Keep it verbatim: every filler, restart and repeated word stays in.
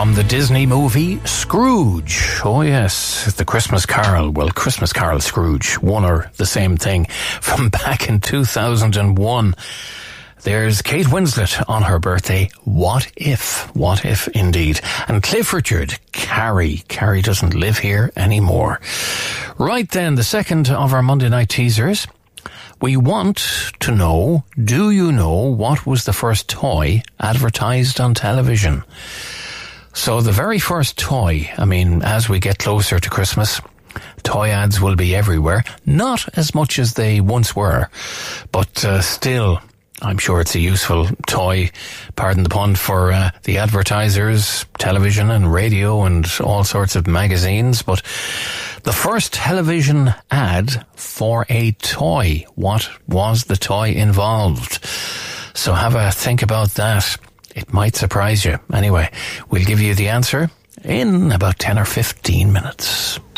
From the Disney movie Scrooge. Oh yes, the Christmas Carol. Well, Christmas Carol Scrooge, one or the same thing. From back in two thousand one. There's Kate Winslet on her birthday. What if? What if indeed? And Cliff Richard, Carrie. Carrie doesn't live here anymore. Right then, the second of our Monday night teasers. We want to know, do you know what was the first toy advertised on television? So the very first toy, I mean, as we get closer to Christmas, toy ads will be everywhere. Not as much as they once were, but uh, still, I'm sure it's a useful toy, pardon the pun, for uh, the advertisers, television and radio and all sorts of magazines. But the first television ad for a toy, what was the toy involved? So have a think about that. It might surprise you. Anyway, we'll give you the answer in about ten or fifteen minutes.